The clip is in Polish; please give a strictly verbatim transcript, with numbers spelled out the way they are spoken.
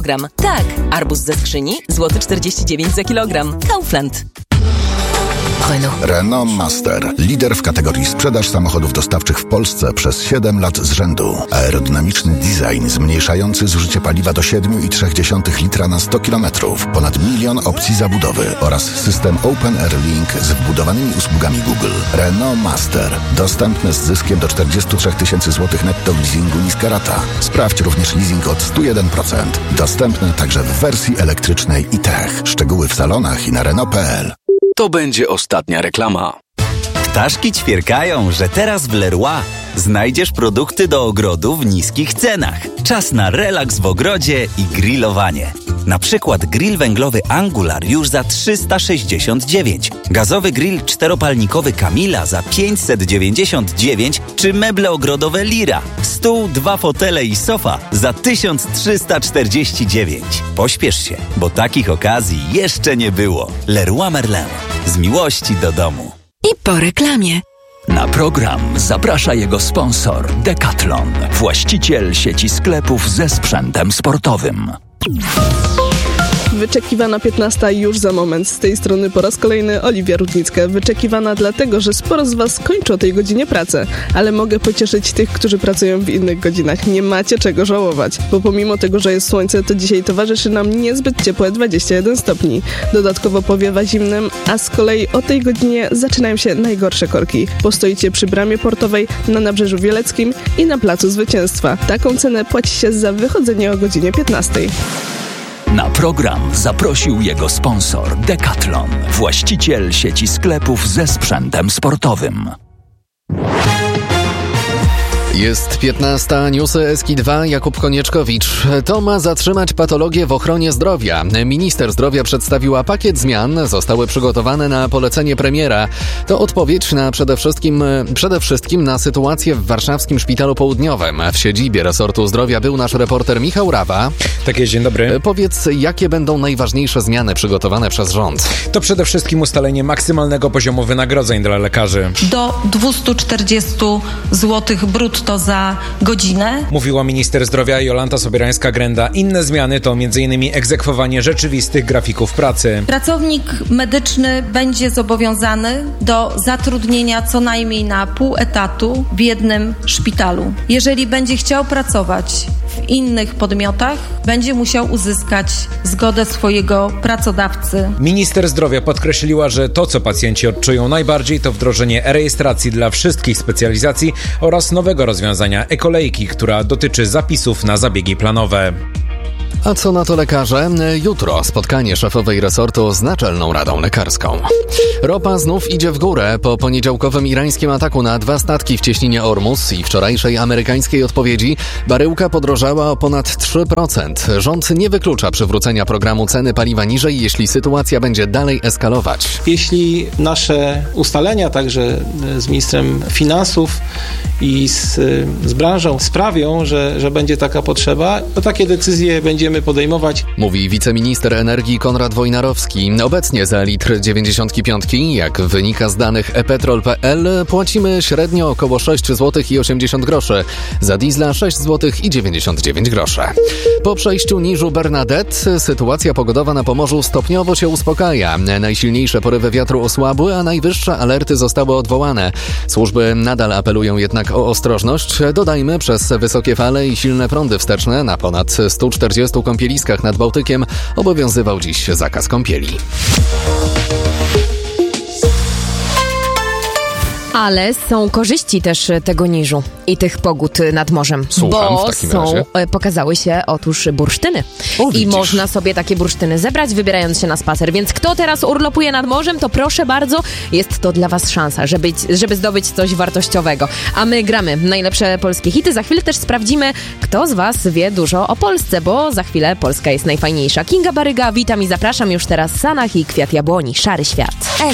Gram. Tak, arbuz ze skrzyni, złoty czterdzieści dziewięć za kilogram. Kaufland. Renault. Renault Master. Lider w kategorii sprzedaż samochodów dostawczych w Polsce przez siedem lat z rzędu. Aerodynamiczny design zmniejszający zużycie paliwa do siedem przecinek trzy litra na sto kilometrów. Ponad milion opcji zabudowy oraz system Open Air Link z wbudowanymi usługami Google. Renault Master. Dostępny z zyskiem do czterdzieści trzy tysięcy złotych netto w leasingu niska rata. Sprawdź również leasing od sto jeden procent. Dostępny także w wersji elektrycznej i tech. Szczegóły w salonach i na Renault kropka p l. To będzie ostatnia reklama. Ptaszki ćwierkają, że teraz w Leroy znajdziesz produkty do ogrodu w niskich cenach. Czas na relaks w ogrodzie i grillowanie. Na przykład grill węglowy Angular już za trzysta sześćdziesiąt dziewięć, gazowy grill czteropalnikowy Camila za pięćset dziewięćdziesiąt dziewięć czy meble ogrodowe Lira, stół, dwa fotele i sofa za tysiąc trzysta czterdzieści dziewięć. Pośpiesz się, bo takich okazji jeszcze nie było. Leroy Merlin. Z miłości do domu. I po reklamie. Na program zaprasza jego sponsor Decathlon, właściciel sieci sklepów ze sprzętem sportowym. Wyczekiwana piętnasta już za moment. Z tej strony po raz kolejny Oliwia Rudnicka. Wyczekiwana dlatego, że sporo z Was kończy o tej godzinie pracę, ale mogę pocieszyć tych, którzy pracują w innych godzinach. Nie macie czego żałować, bo pomimo tego, że jest słońce, to dzisiaj towarzyszy nam niezbyt ciepłe dwadzieścia jeden stopni. Dodatkowo powiewa zimnem, a z kolei o tej godzinie zaczynają się najgorsze korki. Postoicie przy bramie portowej, na Nabrzeżu Wieleckim i na Placu Zwycięstwa. Taką cenę płaci się za wychodzenie o godzinie piętnastej. Na program zaprosił jego sponsor Decathlon, właściciel sieci sklepów ze sprzętem sportowym. Jest piętnasta, newsy S K dwa, Jakub Konieczkowicz. To ma zatrzymać patologię w ochronie zdrowia. Minister zdrowia przedstawiła pakiet zmian, zostały przygotowane na polecenie premiera. To odpowiedź na przede wszystkim, przede wszystkim na sytuację w warszawskim Szpitalu Południowym. W siedzibie resortu zdrowia był nasz reporter Michał Rawa. Tak jest, dzień dobry. Powiedz, jakie będą najważniejsze zmiany przygotowane przez rząd? To przede wszystkim ustalenie maksymalnego poziomu wynagrodzeń dla lekarzy. Do dwieście czterdzieści złotych brutto za godzinę. Mówiła minister zdrowia Jolanta Sobierańska-Grenda. Inne zmiany to m.in. egzekwowanie rzeczywistych grafików pracy. Pracownik medyczny będzie zobowiązany do zatrudnienia co najmniej na pół etatu w jednym szpitalu. Jeżeli będzie chciał pracować w innych podmiotach, będzie musiał uzyskać zgodę swojego pracodawcy. Minister zdrowia podkreśliła, że to, co pacjenci odczują najbardziej, to wdrożenie e-rejestracji dla wszystkich specjalizacji oraz nowego rozwiązania e-kolejki, która dotyczy zapisów na zabiegi planowe. A co na to lekarze? Jutro spotkanie szefowej resortu z Naczelną Radą Lekarską. Ropa znów idzie w górę po poniedziałkowym irańskim ataku na dwa statki w cieśninie Ormus i wczorajszej amerykańskiej odpowiedzi baryłka podrożała o ponad trzy procent. Rząd nie wyklucza przywrócenia programu ceny paliwa niżej, jeśli sytuacja będzie dalej eskalować. Jeśli nasze ustalenia, także z ministrem finansów i z, z branżą sprawią, że, że będzie taka potrzeba, to takie decyzje będziemy podejmować. Mówi wiceminister energii Konrad Wojnarowski. Obecnie za litr dziewięćdziesiąt pięć, jak wynika z danych e petrol kropka p l, płacimy średnio około sześć złotych i osiemdziesiąt groszy, za diesla sześć złotych i dziewięćdziesiąt dziewięć groszy. Po przejściu niżu Bernadette sytuacja pogodowa na Pomorzu stopniowo się uspokaja. Najsilniejsze porywy wiatru osłabły, a najwyższe alerty zostały odwołane. Służby nadal apelują jednak o ostrożność. Dodajmy, przez wysokie fale i silne prądy wsteczne na ponad stu czterdziestu kąpieliskach nad Bałtykiem obowiązywał dziś zakaz kąpieli. Ale są korzyści też tego niżu i tych pogód nad morzem. Słucham, bo w takim są, razie. pokazały się otóż bursztyny. O, I widzisz. można sobie takie bursztyny zebrać, wybierając się na spacer. Więc kto teraz urlopuje nad morzem, to proszę bardzo, jest to dla was szansa, żeby, żeby zdobyć coś wartościowego. A my gramy najlepsze polskie hity. Za chwilę też sprawdzimy, kto z was wie dużo o Polsce, bo za chwilę Polska jest najfajniejsza. Kinga Baryga, witam i zapraszam już teraz. Sanach i Kwiat Jabłoni, Szary Świat.